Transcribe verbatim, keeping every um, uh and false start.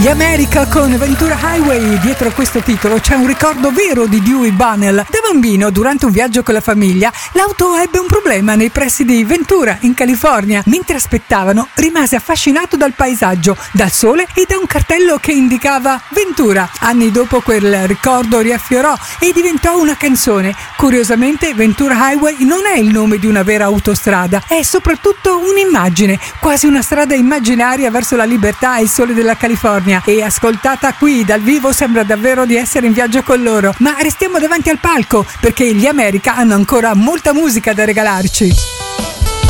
Gli America con Ventura Highway. Dietro a questo titolo c'è un ricordo vero di Dewey Bunnell. Da bambino, durante un viaggio con la famiglia, l'auto ebbe un problema nei pressi di Ventura, in California. Mentre aspettavano, rimase affascinato dal paesaggio, dal sole e da un cartello che indicava Ventura. Anni dopo quel ricordo riaffiorò e diventò una canzone. Curiosamente, Ventura Highway non è il nome di una vera autostrada, è soprattutto un'immagine, quasi una strada immaginaria verso la libertà e il sole della California. E ascoltata qui dal vivo sembra davvero di essere in viaggio con loro. Ma restiamo davanti al palco perché gli America hanno ancora molta musica da regalarci.